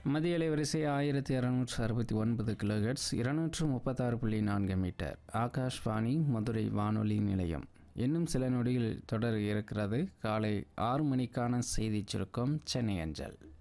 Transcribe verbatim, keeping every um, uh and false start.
மதிய அலைவரிசை ஆயிரத்தி இரநூற்று அறுபத்தி ஒன்பது கிலோஹெட்ஸ் இருநூற்று முப்பத்தாறு புள்ளி நான்கு மீட்டர். ஆகாஷ்வாணி மதுரை வானொலி நிலையம். இன்னும் சில நொடியில் தொடர் இருக்கிறது காலை ஆறு மணிக்கான செய்திச் சுருக்கம் சென்னை அஞ்சல்.